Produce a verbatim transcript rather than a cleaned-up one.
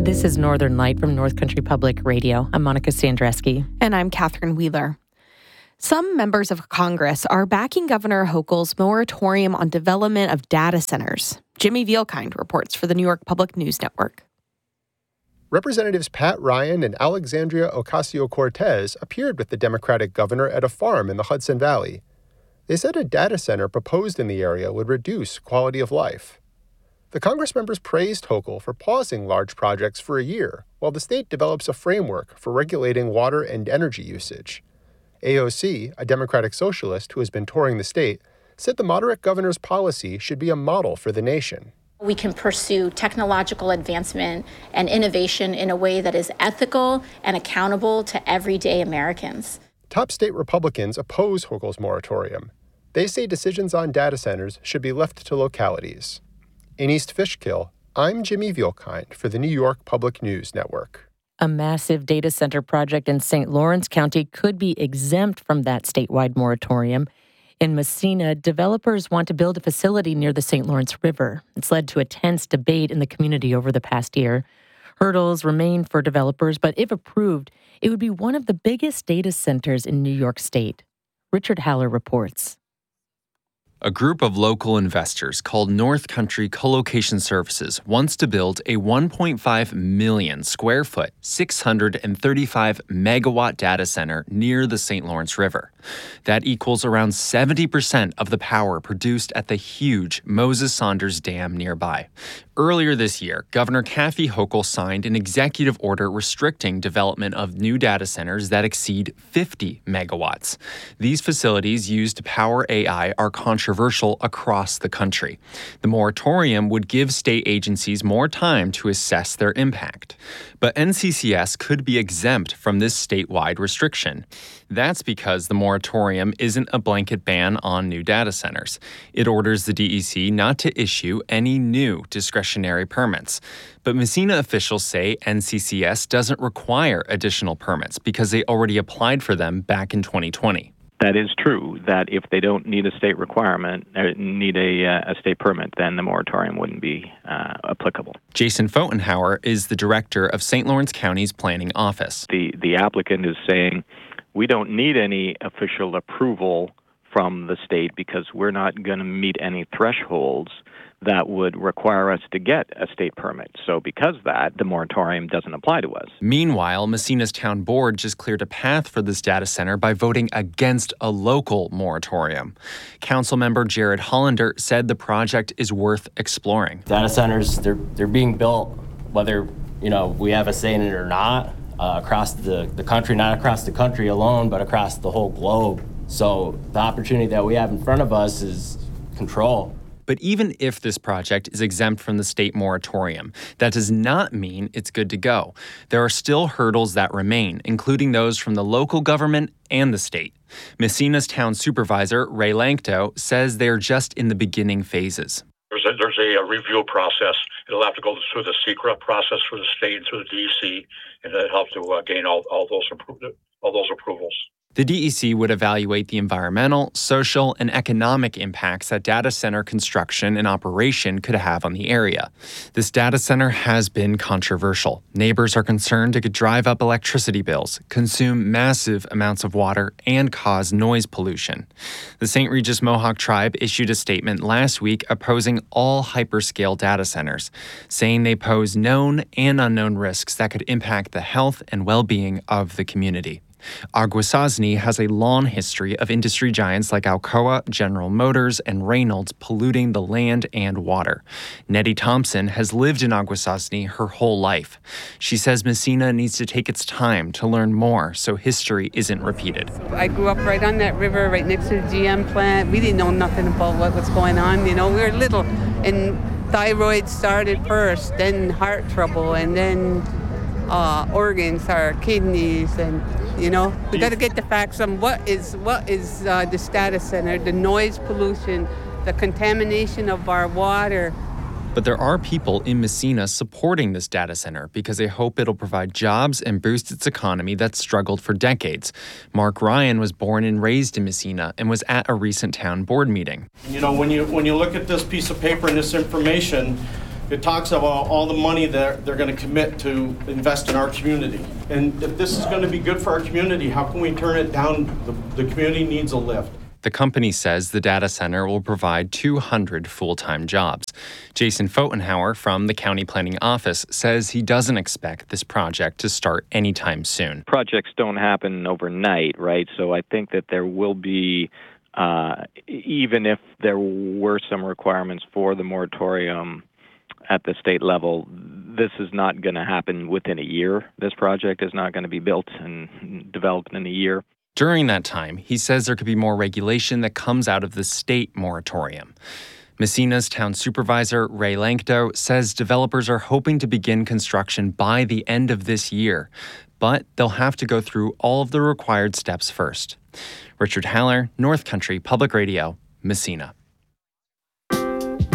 This is Northern Light from North Country Public Radio. I'm Monica Sandreski. And I'm Catherine Wheeler. Some members of Congress are backing Governor Hochul's moratorium on development of data centers. Jimmy Vielkind reports for the New York Public News Network. Representatives Pat Ryan and Alexandria Ocasio-Cortez appeared with the Democratic governor at a farm in the Hudson Valley. They said a data center proposed in the area would reduce quality of life. The Congress members praised Hochul for pausing large projects for a year while the state develops a framework for regulating water and energy usage. A O C, a Democratic socialist who has been touring the state, said the moderate governor's policy should be a model for the nation. We can pursue technological advancement and innovation in a way that is ethical and accountable to everyday Americans. Top state Republicans oppose Hochul's moratorium. They say decisions on data centers should be left to localities. In East Fishkill, I'm Jimmy Vielkind for the New York Public News Network. A massive data center project in Saint Lawrence County could be exempt from that statewide moratorium. In Massena, developers want to build a facility near the Saint Lawrence River. It's led to a tense debate in the community over the past year. Hurdles remain for developers, but if approved, it would be one of the biggest data centers in New York State. Richard Haller reports. A group of local investors called North Country Colocation Services wants to build a one point five million square foot, six hundred thirty-five megawatt data center near the Saint Lawrence River. That equals around seventy percent of the power produced at the huge Moses Saunders Dam nearby. Earlier this year, Governor Kathy Hochul signed an executive order restricting development of new data centers that exceed fifty megawatts. These facilities used to power A I are controversial across the country. The moratorium would give state agencies more time to assess their impact. But N C C S could be exempt from this statewide restriction. That's because the moratorium isn't a blanket ban on new data centers. It orders the D E C not to issue any new discretionary permits. But Massena officials say N C C S doesn't require additional permits because they already applied for them back in twenty twenty. That is true, that if they don't need a state requirement, or need a, uh, a state permit, then the moratorium wouldn't be uh, applicable. Jason Fotenhauer is the director of Saint Lawrence County's planning office. The, the applicant is saying, we don't need any official approval from the state because we're not going to meet any thresholds that would require us to get a state permit. So because of that, the moratorium doesn't apply to us. Meanwhile, Massena's town board just cleared a path for this data center by voting against a local moratorium. Councilmember Jared Hollander said the project is worth exploring. Data centers, they're they're being built, whether you know we have a say in it or not, uh, across the, the country, not across the country alone, but across the whole globe. So the opportunity that we have in front of us is control. But even if this project is exempt from the state moratorium, that does not mean it's good to go. There are still hurdles that remain, including those from the local government and the state. Massena's town supervisor, Ray Lankto, says they're just in the beginning phases. There's a, there's a, a review process. It'll have to go through the secret process for the state and through the D E C, and it'll have to uh, gain all, all those appro- all those approvals. The D E C would evaluate the environmental, social, and economic impacts that data center construction and operation could have on the area. This data center has been controversial. Neighbors are concerned it could drive up electricity bills, consume massive amounts of water, and cause noise pollution. The Saint Regis Mohawk tribe issued a statement last week opposing all hyperscale data centers, saying they pose known and unknown risks that could impact the health and well-being of the community. Akwesasne has a long history of industry giants like Alcoa, General Motors, and Reynolds polluting the land and water. Nettie Thompson has lived in Akwesasne her whole life. She says Massena needs to take its time to learn more so history isn't repeated. I grew up right on that river, right next to the G M plant. We didn't know nothing about what was going on. You know, we were little, and thyroid started first, then heart trouble, and then uh, organs, our kidneys, and you know, we got to get the facts on what is what is uh, this data center, the noise pollution, the contamination of our water. But there are people in Massena supporting this data center because they hope it'll provide jobs and boost its economy that's struggled for decades. Mark Ryan was born and raised in Massena and was at a recent town board meeting. You know, when you when you look at this piece of paper and this information, It talks about all the money that they're going to commit to invest in our community. And if this is going to be good for our community, how can we turn it down? The, the community needs a lift. The company says the data center will provide two hundred full-time jobs. Jason Fotenhauer from the County Planning Office says he doesn't expect this project to start anytime soon. Projects don't happen overnight, right? So I think that there will be, uh, even if there were some requirements for the moratorium at the state level, this is not going to happen within a year. This project is not going to be built and developed in a year. During that time, he says there could be more regulation that comes out of the state moratorium. Massena's town supervisor, Ray Lankdo, says developers are hoping to begin construction by the end of this year, but they'll have to go through all of the required steps first. Richard Haller, North Country Public Radio, Massena.